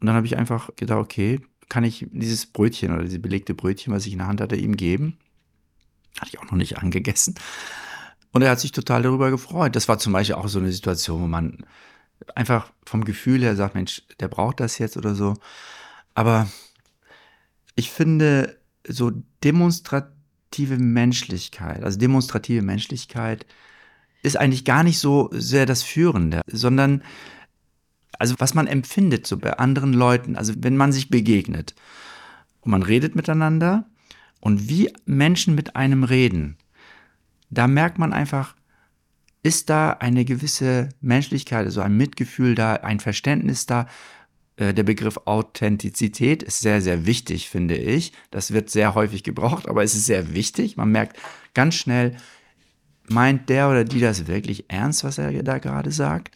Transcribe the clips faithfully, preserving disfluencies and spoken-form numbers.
Und dann habe ich einfach gedacht, okay, kann ich dieses Brötchen oder dieses belegte Brötchen, was ich in der Hand hatte, ihm geben? Hatte ich auch noch nicht angegessen. Und er hat sich total darüber gefreut. Das war zum Beispiel auch so eine Situation, wo man einfach vom Gefühl her sagt, Mensch, der braucht das jetzt oder so. Aber ich finde, so demonstrative Menschlichkeit, also demonstrative Menschlichkeit ist eigentlich gar nicht so sehr das Führende, sondern also was man empfindet so bei anderen Leuten, also wenn man sich begegnet und man redet miteinander und wie Menschen mit einem reden, da merkt man einfach, ist da eine gewisse Menschlichkeit, also ein Mitgefühl da, ein Verständnis da. Der Begriff Authentizität ist sehr, sehr wichtig, finde ich. Das wird sehr häufig gebraucht, aber es ist sehr wichtig. Man merkt ganz schnell, meint der oder die das wirklich ernst, was er da gerade sagt?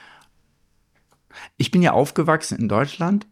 Ich bin ja aufgewachsen in Deutschland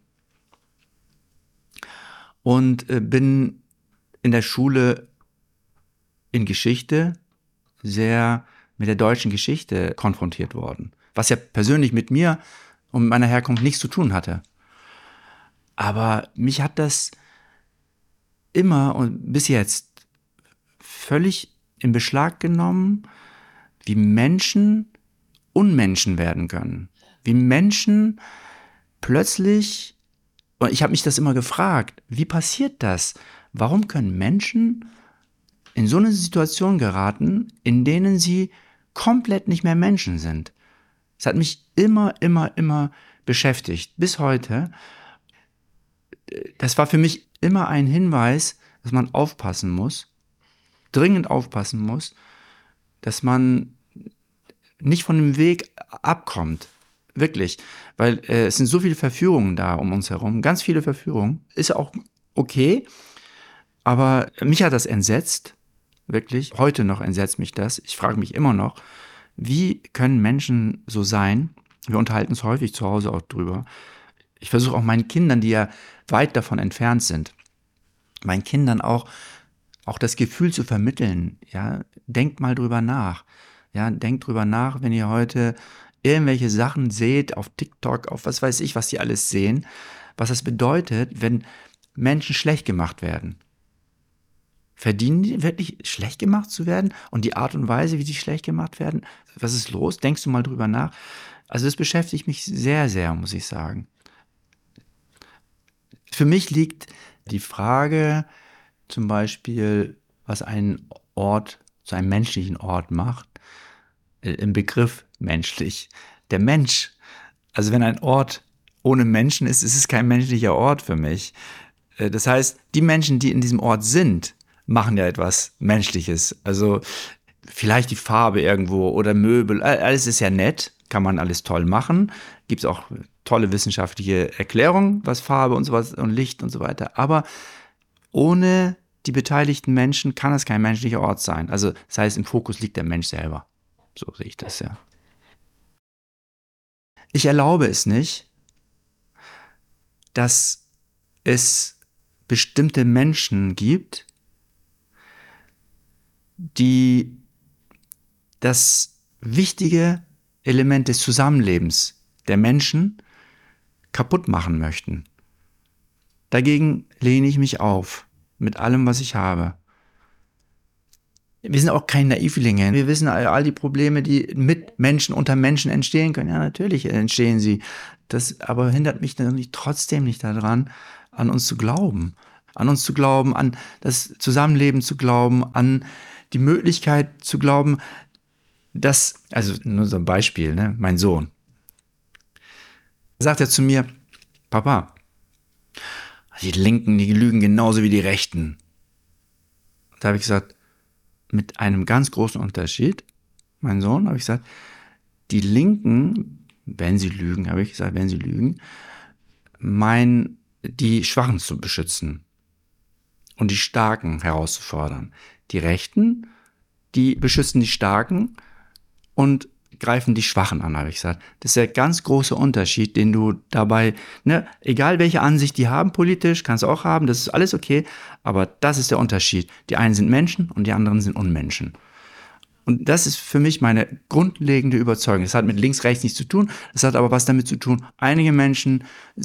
und bin in der Schule in Geschichte sehr mit der deutschen Geschichte konfrontiert worden, was ja persönlich mit mir und mit meiner Herkunft nichts zu tun hatte. Aber mich hat das immer und bis jetzt völlig in Beschlag genommen, wie Menschen Unmenschen werden können. Wie Menschen plötzlich, und ich habe mich das immer gefragt, wie passiert das? Warum können Menschen in so eine Situation geraten, in denen sie komplett nicht mehr Menschen sind? Es hat mich immer, immer, immer beschäftigt, bis heute. Das war für mich immer ein Hinweis, dass man aufpassen muss, dringend aufpassen muss, dass man nicht von dem Weg abkommt. Wirklich. Weil äh, es sind so viele Verführungen da um uns herum, ganz viele Verführungen. Ist auch okay, aber mich hat das entsetzt, wirklich. Heute noch entsetzt mich das. Ich frage mich immer noch, wie können Menschen so sein? Wir unterhalten uns häufig zu Hause auch drüber. Ich versuche auch meinen Kindern, die ja weit davon entfernt sind, meinen Kindern auch, auch das Gefühl zu vermitteln. Ja, denkt mal drüber nach. Ja, denkt drüber nach, wenn ihr heute irgendwelche Sachen seht auf TikTok, auf was weiß ich, was die alles sehen, was das bedeutet, wenn Menschen schlecht gemacht werden. Verdienen die wirklich schlecht gemacht zu werden? Und die Art und Weise, wie die schlecht gemacht werden, was ist los? Denkst du mal drüber nach? Also das beschäftigt mich sehr, sehr, muss ich sagen. Für mich liegt die Frage zum Beispiel, was einen Ort zu einem menschlichen Ort macht, im Begriff menschlich. Der Mensch, also wenn ein Ort ohne Menschen ist, ist es kein menschlicher Ort für mich. Das heißt, die Menschen, die in diesem Ort sind, machen ja etwas Menschliches. Also vielleicht die Farbe irgendwo oder Möbel, alles ist ja nett, kann man alles toll machen. Gibt es auch tolle wissenschaftliche Erklärungen, was Farbe und so was und Licht und so weiter. Aber ohne die beteiligten Menschen kann es kein menschlicher Ort sein. Also das heißt, im Fokus liegt der Mensch selber. So sehe ich das, ja. Ich erlaube es nicht, dass es bestimmte Menschen gibt, die das wichtige Element des Zusammenlebens der Menschen kaputt machen möchten. Dagegen lehne ich mich auf, mit allem, was ich habe. Wir sind auch keine Naivlinge. Wir wissen all, all die Probleme, die mit Menschen, unter Menschen entstehen können. Ja, natürlich entstehen sie. Das aber hindert mich natürlich trotzdem nicht daran, an uns zu glauben. An uns zu glauben, an das Zusammenleben zu glauben, an die Möglichkeit zu glauben, dass, also nur so ein Beispiel, ne, mein Sohn, sagt er zu mir, Papa, die Linken, die lügen genauso wie die Rechten. Da habe ich gesagt, mit einem ganz großen Unterschied, mein Sohn, habe ich gesagt, die Linken, wenn sie lügen, habe ich gesagt, wenn sie lügen, meinen, die Schwachen zu beschützen und die Starken herauszufordern. Die Rechten, die beschützen die Starken und greifen die Schwachen an, habe ich gesagt. Das ist der ganz große Unterschied, den du dabei, ne, egal welche Ansicht die haben politisch, kannst du auch haben, das ist alles okay, aber das ist der Unterschied. Die einen sind Menschen und die anderen sind Unmenschen. Und das ist für mich meine grundlegende Überzeugung. Das hat mit links, rechts nichts zu tun, das hat aber was damit zu tun, einige Menschen